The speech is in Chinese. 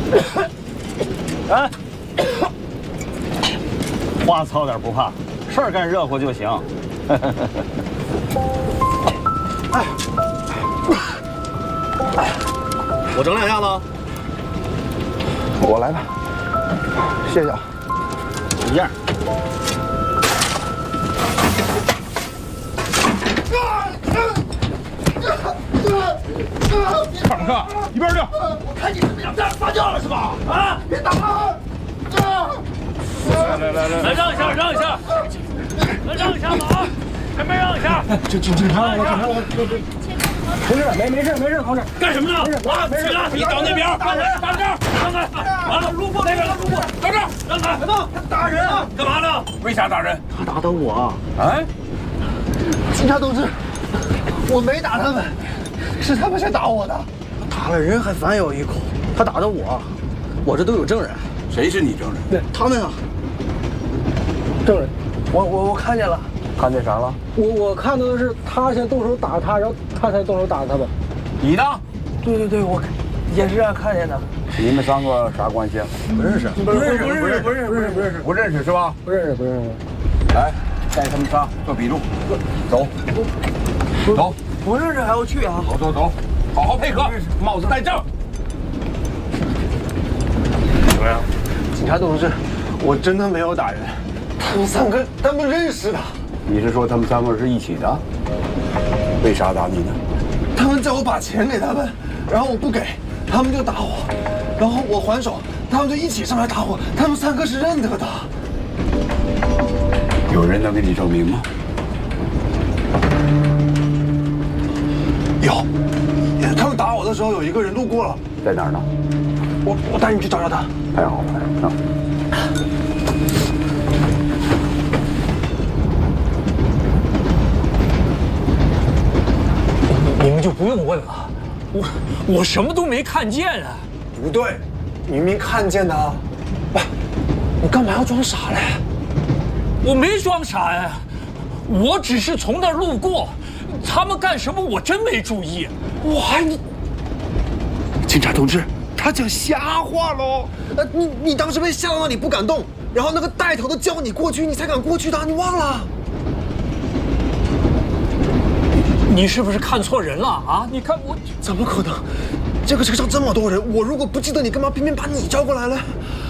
哎，话糙点不怕，事儿干热乎就行。哎，我整两下子。 我来吧，谢谢啊。 一样。 坦克，一边去！ 我看你是不想这样发酵了是吧？啊，别打了！ 来， 让一下，让一下，来让一下子啊！前面让一下。 警察来了，警察来了！同志，没事，同志。 干什么呢？啊，没事，你到那边，到这儿，让开！完了，路过那边，路过，到这儿，让开！他打人啊！干嘛呢？为啥打人？ 他打的我。 哎， 警察同志，我没打他们，是他们先打我的。打了人还反咬一口，他打的我这都有证人。 谁是你证人？ 对，他们啊，证人，我看见了。 看见啥了？ 我看到的是他先动手打他，然后他才动手打他们。 你呢？ 对，我也是这样看见的。 你们三个啥关系？ 不认识，不认识， 不认识是吧？ 不认识。 来，带他们仨做笔录。走，走， 不认识还要去啊？ 走，好好配合，帽子戴正。怎么样？ 警察同志，我真的没有打人，他们三个他们认识的。 你是说他们三个是一起的？为啥打你呢？ 他们叫我把钱给他们，然后我不给，他们就打我，然后我还手，他们就一起上来打我。他们三个是认得的。 有人能给你证明吗？ 有，他们打我的时候有一个人路过了， 在哪儿呢？ 我带你去找找他。 太好了，啊！ 你们就不用问了，我什么都没看见啊！ 不对，明明看见的。喂，你干嘛要装傻嘞？ 我没装傻呀，我只是从那儿路过，他们干什么我真没注意。 哇，你，警察同志，他讲瞎话喽！你当时被吓到，你不敢动，然后那个带头的叫你过去，你才敢过去的，你忘了？ 你是不是看错人了啊？你看我怎么可能？这个车上这么多人，我如果不记得你，干嘛偏偏把你叫过来了？